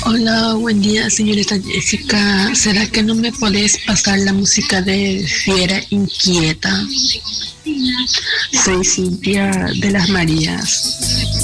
Hola, buen día, señorita Jessica. ¿Será que no me podés pasar la música de Fiera Inquieta? Soy Cintia de las Marías.